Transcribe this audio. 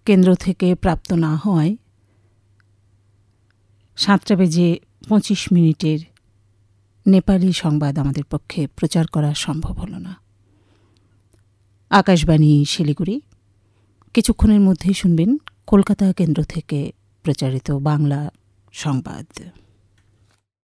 কেন্দ্র থেকে প্রাপ্ত না হওয়ায় 7:25 নেপালি সংবাদ আমাদের পক্ষে প্রচার করা সম্ভব হল না। আকাশবাণী শিলিগুড়ি কিছুক্ষণের মধ্যেই শুনবেন কলকাতা কেন্দ্র থেকে প্রচারিত বাংলা সংবাদ।